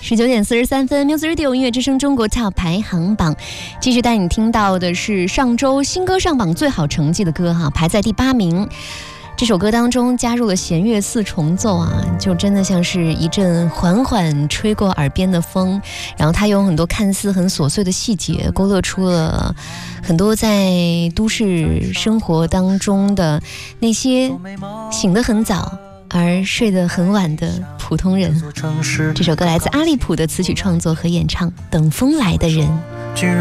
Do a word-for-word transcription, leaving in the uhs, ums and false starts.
十九点四十三分 ，Music Radio 音乐之声中国 Top 排行榜，继续带你听到的是上周新歌上榜最好成绩的歌哈，排在第八名。这首歌当中加入了弦乐四重奏啊，就真的像是一阵缓缓吹过耳边的风，然后它有很多看似很琐碎的细节，勾勒出了很多在都市生活当中的那些醒得很早而睡得很晚的普通人。这首歌来自阿利普的词曲创作和演唱，《等风来的人》。